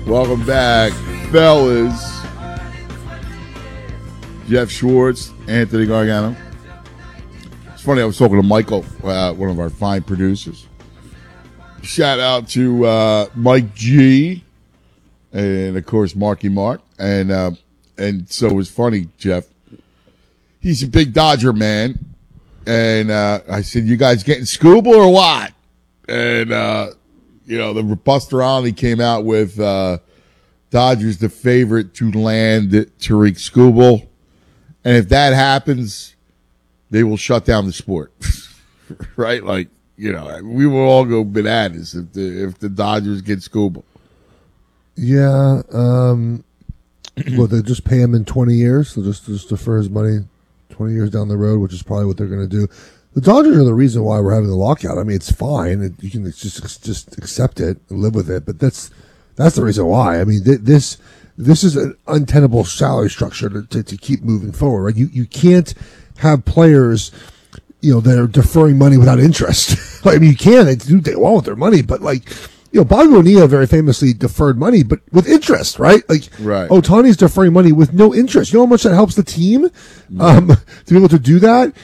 Welcome back, fellas. Jeff Schwartz, Anthony Gargano. It's funny, I was talking to Michael, one of our fine producers. Shout out to Mike G, and of course Marky Mark, and so it was funny, Jeff. He's a big Dodger man, and I said, "You guys getting Scooble or what?" And the Buster Olney came out with Dodgers the favorite to land Tariq Skubal, and if that happens, they will shut down the sport, right? Like, we will all go bananas if the Dodgers get Skubal. Yeah, well, they just pay him in 20 years. They'll just defer his money 20 years down the road, which is probably what they're going to do. The Dodgers are the reason why we're having the lockout. I mean, it's fine. You can just accept it and live with it. But that's the reason why. I mean, this is an untenable salary structure to keep moving forward. Right? You can't have players, that are deferring money without interest. I mean, you can. They do what they want with their money, but Bobby Bonilla very famously deferred money, but with interest, right? Right. Ohtani's deferring money with no interest. You know how much that helps the team to be able to do that?